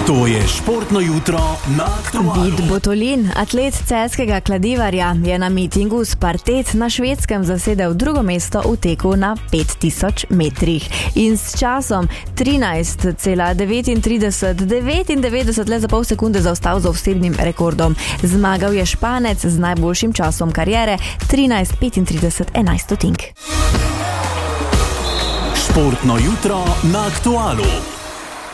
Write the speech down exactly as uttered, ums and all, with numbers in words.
To je športno jutro na Aktualu. Vid Botolin, atlet celjskega Kladivarja, je na mitingu Spartet na Švedskem zasedel drugo mesto v teku na pet tisoč metrih. In s časom trinajst cela devetintrideset devetindevetdeset le za pol sekunde zaostal za osebnim rekordom. Zmagal je Španec z najboljšim časom kariere trinajst petintrideset enajst stotink. Športno jutro na Aktualu.